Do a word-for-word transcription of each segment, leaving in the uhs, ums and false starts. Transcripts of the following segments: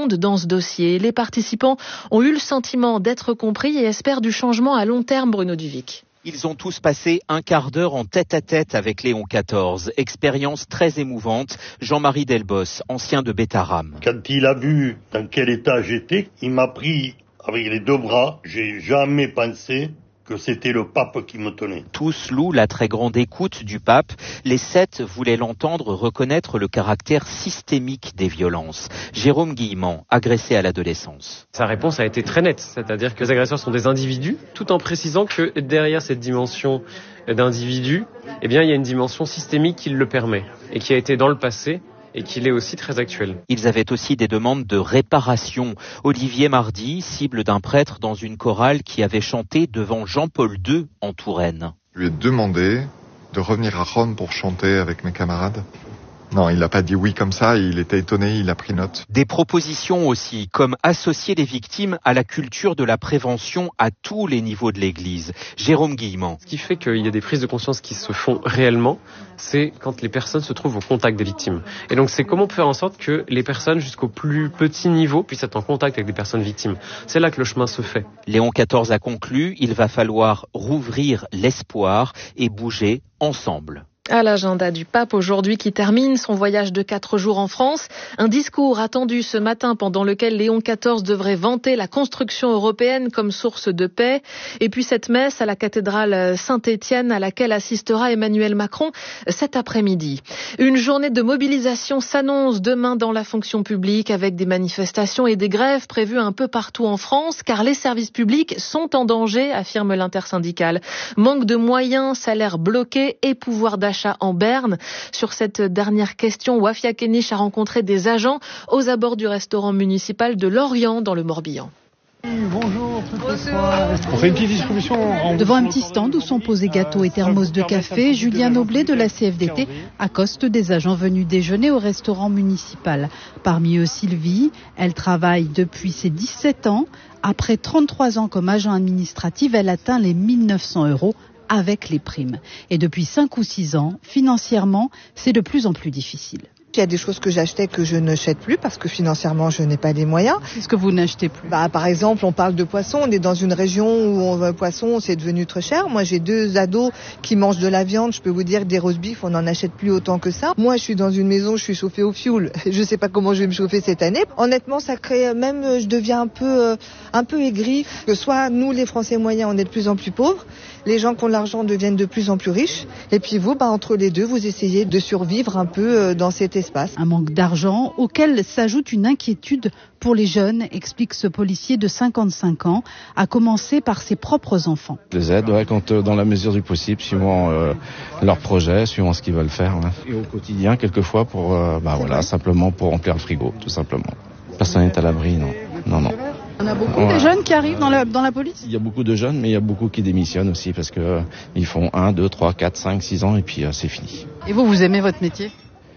monde dans ce dossier. Les participants ont eu le sentiment d'être compris et espèrent du changement à long terme, Bruno Duvic. Ils ont tous passé un quart d'heure en tête-à-tête avec Léon quatorze. Expérience très émouvante. Jean-Marie Delbos, ancien de Bétaram. Quand il a vu dans quel état j'étais, il m'a pris avec les deux bras. J'ai jamais pensé que c'était le pape qui me tenait. Tous louent la très grande écoute du pape. Les sept voulaient l'entendre reconnaître le caractère systémique des violences. Jérôme Guillemant, agressé à l'adolescence. Sa réponse a été très nette, c'est-à-dire que les agresseurs sont des individus, tout en précisant que derrière cette dimension d'individu, eh bien, il y a une dimension systémique qui le permet et qui a été dans le passé et qu'il est aussi très actuel. Ils avaient aussi des demandes de réparation. Olivier Mardy, cible d'un prêtre dans une chorale qui avait chanté devant Jean-Paul deux en Touraine. Je lui ai demandé de revenir à Rome pour chanter avec mes camarades. Non, il n'a pas dit oui comme ça, il était étonné, il a pris note. Des propositions aussi, comme associer les victimes à la culture de la prévention à tous les niveaux de l'Église. Jérôme Guillemant. Ce qui fait qu'il y a des prises de conscience qui se font réellement, c'est quand les personnes se trouvent au contact des victimes. Et donc c'est comment faire en sorte que les personnes jusqu'au plus petit niveau puissent être en contact avec des personnes victimes. C'est là que le chemin se fait. Léon quatorze a conclu, il va falloir rouvrir l'espoir et bouger ensemble. À l'agenda du pape aujourd'hui qui termine son voyage de quatre jours en France. Un discours attendu ce matin pendant lequel Léon quatorze devrait vanter la construction européenne comme source de paix. Et puis cette messe à la cathédrale Saint-Étienne à laquelle assistera Emmanuel Macron cet après-midi. Une journée de mobilisation s'annonce demain dans la fonction publique avec des manifestations et des grèves prévues un peu partout en France car les services publics sont en danger, affirme l'intersyndicale. Manque de moyens, salaires bloqués et pouvoir d'achat en berne. Sur cette dernière question, Wafia Kenich a rencontré des agents aux abords du restaurant municipal de Lorient dans le Morbihan. Bonjour, on fait une petite distribution. En... Devant un petit stand où sont posés gâteaux et thermos de café, Julien Noblet de la C F D T accoste des agents venus déjeuner au restaurant municipal. Parmi eux Sylvie, elle travaille depuis ses dix-sept ans. Après trente-trois ans comme agent administratif, elle atteint les mille neuf cents euros avec les primes. Et depuis cinq ou six ans, financièrement, c'est de plus en plus difficile. Il y a des choses que j'achetais que je n'achète plus parce que financièrement je n'ai pas les moyens. Qu'est-ce que vous n'achetez plus ? Bah, par exemple, on parle de poisson. On est dans une région où on veut poisson, c'est devenu très cher. Moi, j'ai deux ados qui mangent de la viande. Je peux vous dire que des roast beef, on n'en achète plus autant que ça. Moi, je suis dans une maison, je suis chauffée au fioul. Je sais pas comment je vais me chauffer cette année. Honnêtement, ça crée même, je deviens un peu, euh, un peu aigrie. Que soit nous, les Français moyens, on est de plus en plus pauvres. Les gens qui ont de l'argent deviennent de plus en plus riches. Et puis vous, bah, entre les deux, vous essayez de survivre un peu dans cet espace. Un manque d'argent auquel s'ajoute une inquiétude pour les jeunes, explique ce policier de cinquante-cinq ans, à commencer par ses propres enfants. Je les aide ouais, quand, euh, dans la mesure du possible, suivant euh, leurs projets, suivant ce qu'ils veulent faire. Ouais. Et au quotidien, quelquefois, pour euh, bah, voilà, simplement pour remplir le frigo, tout simplement. Personne n'est à l'abri, non. Non, non. On a beaucoup ouais. des jeunes qui arrivent dans la, dans la police ? Il y a beaucoup de jeunes, mais il y a beaucoup qui démissionnent aussi parce que euh, ils font un, deux, trois, quatre, cinq, six ans et puis euh, c'est fini. Et vous, vous aimez votre métier ?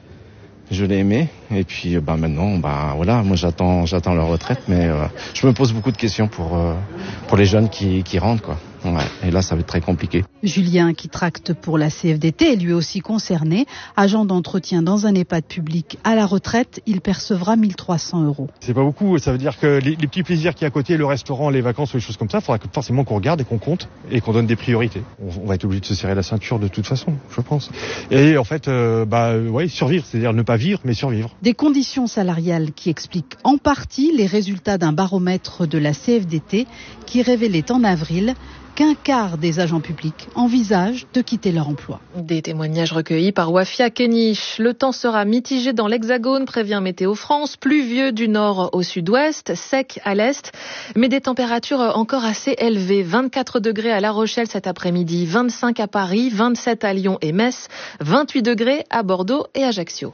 Je l'ai aimé et puis bah maintenant bah voilà moi j'attends j'attends leur retraite mais euh, je me pose beaucoup de questions pour euh, pour les jeunes qui qui rentrent quoi. Ouais, et là ça va être très compliqué. Julien qui tracte pour la C F D T est lui aussi concerné, agent d'entretien dans un EHPAD public à la retraite, il percevra mille trois cents euros. C'est pas beaucoup, ça veut dire que les, les petits plaisirs qui à côté, le restaurant, les vacances ou les choses comme ça, il faudra forcément qu'on regarde et qu'on compte et qu'on donne des priorités. On, on va être obligé de se serrer la ceinture de toute façon, je pense. Et en fait, euh, bah ouais, survivre, c'est-à-dire ne pas vivre mais survivre. Des conditions salariales qui expliquent en partie les résultats d'un baromètre de la C F D T qui révélait en avril qu'un quart des agents publics envisagent de quitter leur emploi. Des témoignages recueillis par Wafia Kenich. Le temps sera mitigé dans l'Hexagone, prévient Météo France, pluvieux du nord au sud-ouest, sec à l'est, mais des températures encore assez élevées. vingt-quatre degrés à La Rochelle cet après-midi, vingt-cinq à Paris, vingt-sept à Lyon et Metz, vingt-huit degrés à Bordeaux et Ajaccio.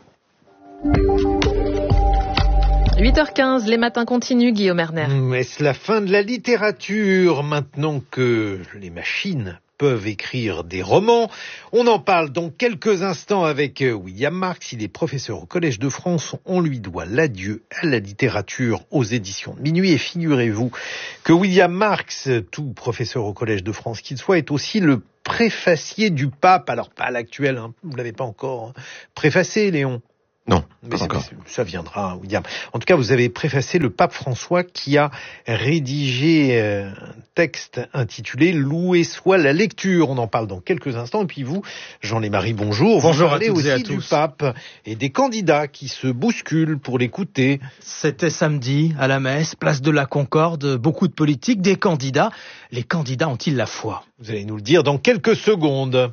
huit heures quinze, les matins continuent, Guillaume Erner. Est-ce la fin de la littérature maintenant que les machines peuvent écrire des romans? On en parle dans quelques instants avec William Marx. Il est professeur au Collège de France. On lui doit l'adieu à la littérature aux éditions de Minuit. Et figurez-vous que William Marx, tout professeur au Collège de France qu'il soit, est aussi le préfacier du pape. Alors pas l'actuel, hein, vous l'avez pas encore préfacé, Léon. Non, mais pas encore. Ça viendra, William. En tout cas, vous avez préfacé le pape François qui a rédigé un texte intitulé « Loué soit la lecture ». On en parle dans quelques instants. Et puis vous, Jean Lémarie, bonjour. Bonjour vous parlez à toutes aussi et à du tous. pape et des candidats qui se bousculent pour l'écouter. C'était samedi à la messe, place de la Concorde, beaucoup de politiques, des candidats. Les candidats ont-ils la foi ? Vous allez nous le dire dans quelques secondes.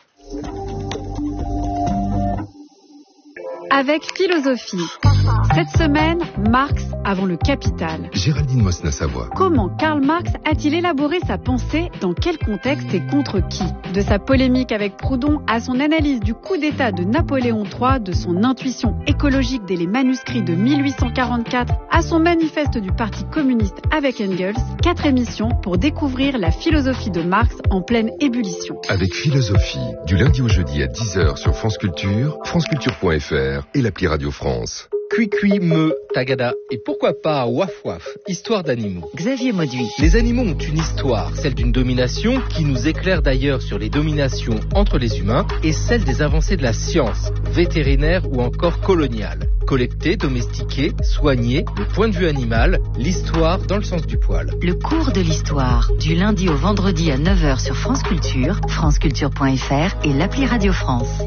Avec philosophie. Cette semaine, Marx avant le Capital. Géraldine Mosna-Savoie. Comment Karl Marx a-t-il élaboré sa pensée, dans quel contexte et contre qui ? De sa polémique avec Proudhon à son analyse du coup d'État de Napoléon trois, de son intuition écologique dès les manuscrits de mille huit cent quarante-quatre à son manifeste du Parti communiste avec Engels, quatre émissions pour découvrir la philosophie de Marx en pleine ébullition. Avec philosophie, du lundi au jeudi à dix heures sur France Culture, franceculture point f r et l'appli Radio France. Cui-cui, me, tagada et pourquoi pas waf-waf, histoire d'animaux. Xavier Mauduit. Les animaux ont une histoire, celle d'une domination qui nous éclaire d'ailleurs sur les dominations entre les humains et celle des avancées de la science, vétérinaire ou encore coloniale. Collecter, domestiquer, soigner, le point de vue animal, l'histoire dans le sens du poil. Le cours de l'histoire, du lundi au vendredi à neuf heures sur France Culture, franceculture point f r et l'appli Radio France.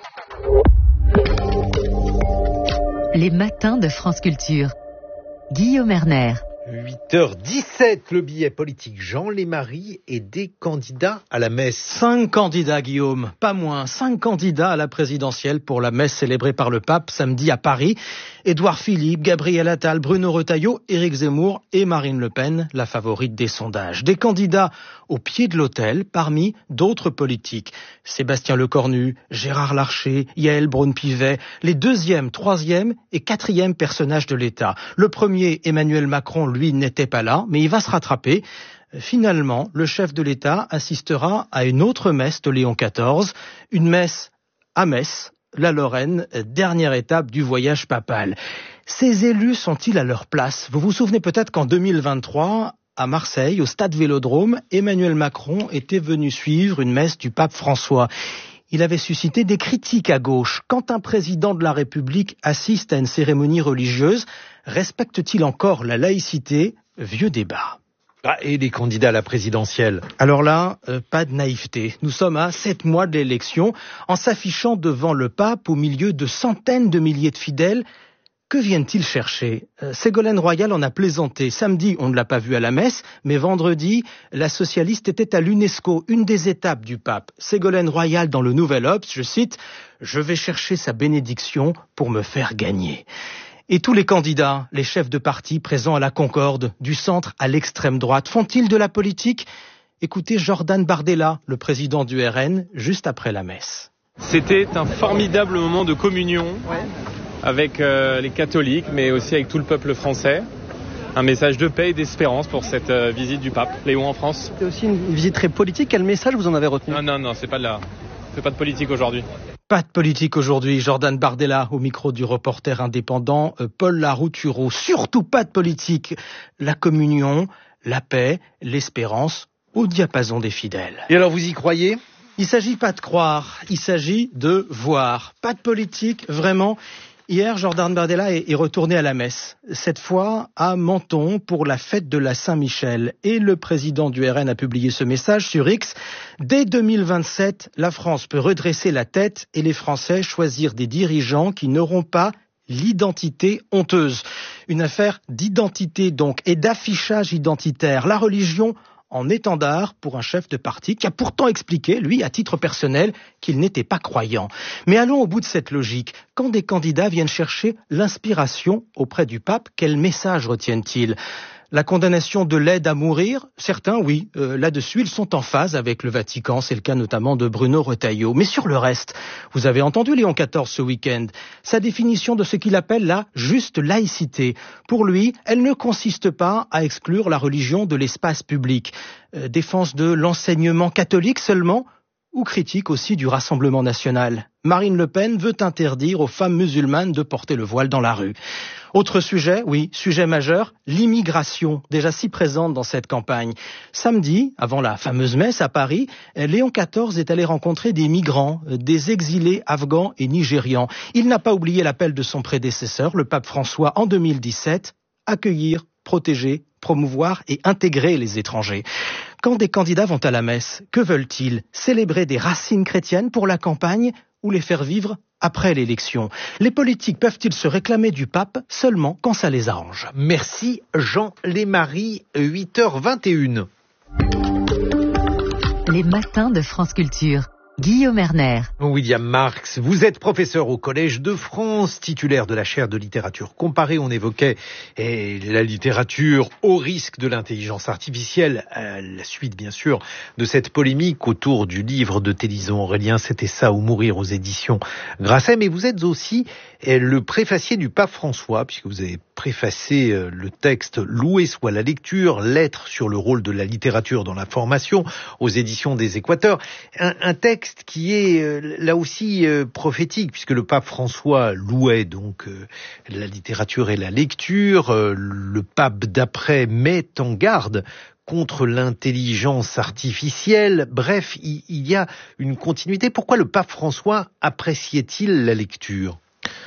Les matins de France Culture. Guillaume Erner. huit heures dix-sept, le billet politique Jean Lémarie et des candidats à la messe. Cinq candidats, Guillaume, pas moins. Cinq candidats à la présidentielle pour la messe célébrée par le pape samedi à Paris. Édouard Philippe, Gabriel Attal, Bruno Retailleau, Éric Zemmour et Marine Le Pen, la favorite des sondages. Des candidats au pied de l'autel parmi d'autres politiques. Sébastien Lecornu, Gérard Larcher, Yaël Braun-Pivet, les deuxième, troisième et quatrième personnages de l'État. Le premier, Emmanuel Macron, lui, n'était pas là, mais il va se rattraper. Finalement, le chef de l'État assistera à une autre messe de Léon quatorze, une messe à Metz, la Lorraine, dernière étape du voyage papal. Ces élus sont-ils à leur place ? Vous vous souvenez peut-être qu'en deux mille vingt-trois, à Marseille, au stade Vélodrome, Emmanuel Macron était venu suivre une messe du pape François. Il avait suscité des critiques à gauche. Quand un président de la République assiste à une cérémonie religieuse, respecte-t-il encore la laïcité ? Vieux débat. Ah, et les candidats à la présidentielle ? Alors là, euh, pas de naïveté. Nous sommes à sept mois de l'élection. En s'affichant devant le pape au milieu de centaines de milliers de fidèles, que viennent-ils chercher ? euh, Ségolène Royal en a plaisanté. Samedi, on ne l'a pas vu à la messe, mais vendredi, la socialiste était à l'UNESCO, une des étapes du pape. Ségolène Royal dans le Nouvel Obs, je cite, « Je vais chercher sa bénédiction pour me faire gagner ». Et tous les candidats, les chefs de parti présents à la Concorde, du centre à l'extrême droite, font-ils de la politique ? Écoutez Jordan Bardella, le président du R N, juste après la messe. C'était un formidable moment de communion avec euh, les catholiques, mais aussi avec tout le peuple français. Un message de paix et d'espérance pour cette euh, visite du pape Léon en France. C'est aussi une visite très politique. Quel message vous en avez retenu ? Non, non, non, c'est pas de la... c'est pas de politique aujourd'hui. Pas de politique aujourd'hui, Jordan Bardella au micro du reporter indépendant euh, Paul Laroutureau. Surtout pas de politique. La communion, la paix, l'espérance au diapason des fidèles. Et alors vous y croyez ? Il s'agit pas de croire, il s'agit de voir. Pas de politique, vraiment. Hier, Jordan Bardella est retourné à la messe, cette fois à Menton pour la fête de la Saint-Michel. Et le président du R N a publié ce message sur X. Dès deux mille vingt-sept, la France peut redresser la tête et les Français choisir des dirigeants qui n'auront pas l'identité honteuse. Une affaire d'identité donc et d'affichage identitaire. La religion en étendard pour un chef de parti qui a pourtant expliqué, lui, à titre personnel, qu'il n'était pas croyant. Mais allons au bout de cette logique. Quand des candidats viennent chercher l'inspiration auprès du pape, quel message retiennent-ils ? La condamnation de l'aide à mourir, certains, oui, euh, là-dessus, ils sont en phase avec le Vatican. C'est le cas notamment de Bruno Retailleau. Mais sur le reste, vous avez entendu Léon quatorze ce week-end, sa définition de ce qu'il appelle la juste laïcité. Pour lui, elle ne consiste pas à exclure la religion de l'espace public. Euh, défense de l'enseignement catholique seulement, ou critique aussi du Rassemblement national. Marine Le Pen veut interdire aux femmes musulmanes de porter le voile dans la rue. Autre sujet, oui, sujet majeur, l'immigration, déjà si présente dans cette campagne. Samedi, avant la fameuse messe à Paris, Léon quatorze est allé rencontrer des migrants, des exilés afghans et nigérians. Il n'a pas oublié l'appel de son prédécesseur, le pape François, en deux mille dix-sept, accueillir, protéger, promouvoir et intégrer les étrangers. Quand des candidats vont à la messe, que veulent-ils? Célébrer des racines chrétiennes pour la campagne ou les faire vivre après l'élection? Les politiques peuvent-ils se réclamer du pape seulement quand ça les arrange? Merci Jean Lémarie, huit heures vingt et une. Les matins de France Culture. Guillaume Erner. William Marx, vous êtes professeur au Collège de France, titulaire de la chaire de littérature comparée. On évoquait eh, la littérature au risque de l'intelligence artificielle, à la suite bien sûr de cette polémique autour du livre de Télisson Aurélien, C'était ça ou mourir aux éditions Grasset. Mais vous êtes aussi eh, le préfacier du pape François, puisque vous avez préfacé euh, le texte Loué soit la lecture, lettre sur le rôle de la littérature dans la formation aux éditions des Équateurs. Un, un texte qui est euh, là aussi euh, prophétique, puisque le pape François louait donc euh, la littérature et la lecture. Euh, le pape d'après met en garde contre l'intelligence artificielle. Bref, il, il y a une continuité. Pourquoi le pape François appréciait-il la lecture ?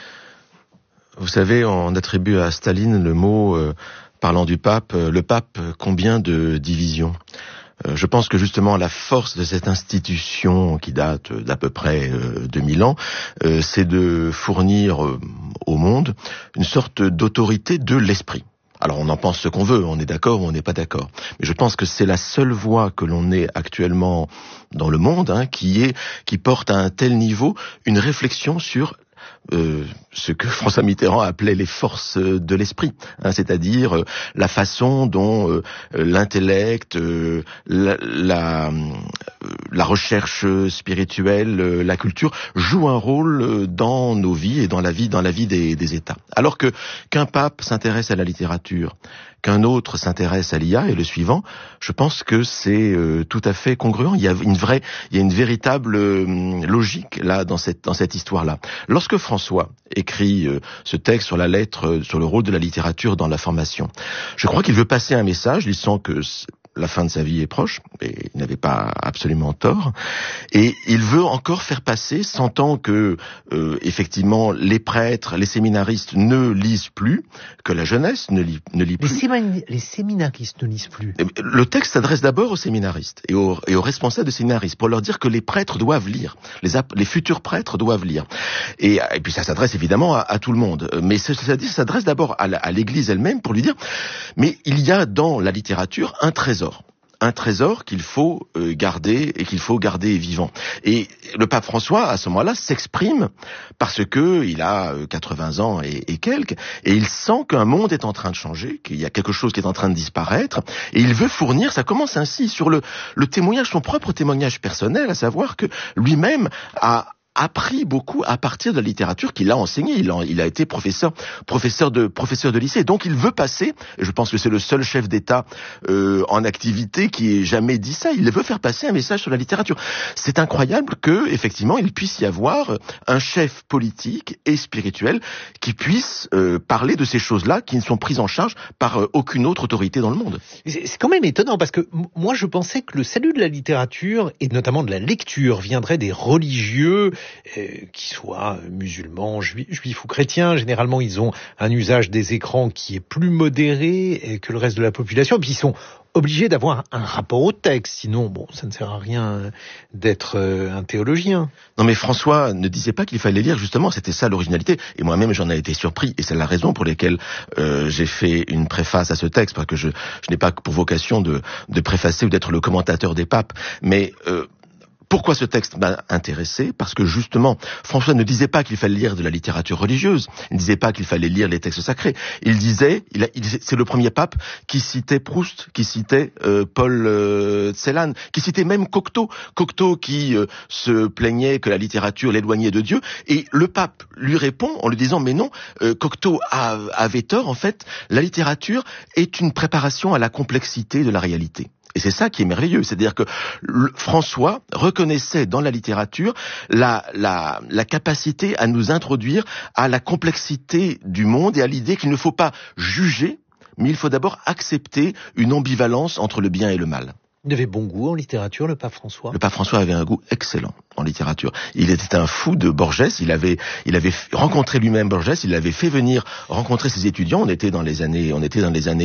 Vous savez, on attribue à Staline le mot, euh, parlant du pape, euh, le pape, combien de divisions ? euh, Je pense que justement la force de cette institution qui date d'à peu près euh, deux mille ans, euh, c'est de fournir euh, au monde une sorte d'autorité de l'esprit. Alors on en pense ce qu'on veut, on est d'accord ou on n'est pas d'accord. Mais je pense que c'est la seule voie que l'on ait actuellement dans le monde, hein, qui est, qui porte à un tel niveau une réflexion sur Euh, ce que François Mitterrand appelait les forces de l'esprit, hein, c'est-à-dire euh, la façon dont euh, l'intellect, euh, la, la, la recherche spirituelle, euh, la culture jouent un rôle dans nos vies et dans la vie, dans la vie des, des États. Alors que qu'un pape s'intéresse à la littérature, qu'un autre s'intéresse à l'I A et le suivant, je pense que c'est euh, tout à fait congruent. Il y a une vraie, il y a une véritable euh, logique là dans cette dans cette histoire-là. Lorsque François écrit euh, ce texte sur la lettre, euh, sur le rôle de la littérature dans la formation, je crois qu'il veut passer un message. Il sent que la fin de sa vie est proche, et il n'avait pas absolument tort, et il veut encore faire passer, sentant que euh, effectivement les prêtres, les séminaristes ne lisent plus, que la jeunesse ne lit, ne lit plus. Les, sémin- les séminaristes ne lisent plus. Le texte s'adresse d'abord aux séminaristes et aux, et aux responsables de séminaristes pour leur dire que les prêtres doivent lire, les, ap- les futurs prêtres doivent lire. Et, et puis ça s'adresse évidemment à, à tout le monde, mais ça, ça, ça s'adresse d'abord à, la, à l'Église elle-même pour lui dire, mais il y a dans la littérature un trésor. Un trésor qu'il faut euh, garder et qu'il faut garder vivant. Et le pape François, à ce moment-là, s'exprime parce que il a euh, quatre-vingts ans et, et quelques, et il sent qu'un monde est en train de changer, qu'il y a quelque chose qui est en train de disparaître, et il veut fournir, ça commence ainsi sur le, le témoignage, son propre témoignage personnel, à savoir que lui-même a appris beaucoup à partir de la littérature qu'il a enseignée. Il a, il a été professeur, professeur de, professeur de lycée. Donc il veut passer, et je pense que c'est le seul chef d'État euh, en activité qui ait jamais dit ça, il veut faire passer un message sur la littérature. C'est incroyable que, effectivement, il puisse y avoir un chef politique et spirituel qui puisse euh, parler de ces choses-là qui ne sont prises en charge par euh, aucune autre autorité dans le monde. C'est, c'est quand même étonnant parce que m- moi je pensais que le salut de la littérature et notamment de la lecture viendrait des religieux, Euh, qu'ils soient musulmans, juifs, juifs ou chrétiens. Généralement, ils ont un usage des écrans qui est plus modéré que le reste de la population. Et puis, ils sont obligés d'avoir un rapport au texte. Sinon, bon, ça ne sert à rien d'être euh, un théologien. Non, mais François ne disait pas qu'il fallait lire, justement. C'était ça l'originalité. Et moi-même, j'en ai été surpris. Et c'est la raison pour laquelle euh, j'ai fait une préface à ce texte, parce que je, je n'ai pas pour vocation de, de préfacer ou d'être le commentateur des papes. Mais euh, pourquoi ce texte m'a intéressé ? Parce que justement, François ne disait pas qu'il fallait lire de la littérature religieuse, il ne disait pas qu'il fallait lire les textes sacrés. Il disait, il a, il, c'est le premier pape qui citait Proust, qui citait euh, Paul euh, Celan, qui citait même Cocteau. Cocteau qui euh, se plaignait que la littérature l'éloignait de Dieu. Et le pape lui répond en lui disant, mais non, euh, Cocteau a, avait tort, en fait, la littérature est une préparation à la complexité de la réalité. Et c'est ça qui est merveilleux, c'est-à-dire que le, François reconnaissait dans la littérature la, la, la capacité à nous introduire à la complexité du monde et à l'idée qu'il ne faut pas juger, mais il faut d'abord accepter une ambivalence entre le bien et le mal. Il avait bon goût en littérature, le pape François. Le pape François avait un goût excellent en littérature. Il était un fou de Borges. Il avait, il avait rencontré lui-même Borges. Il l'avait fait venir rencontrer ses étudiants. On était dans les années, on était dans les années